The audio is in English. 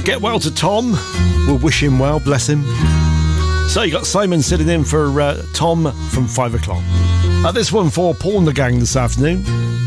Get well to Tom. We'll wish him well, bless him. So you got Simon sitting in for Tom from 5 o'clock. This one for Paul and the gang this afternoon.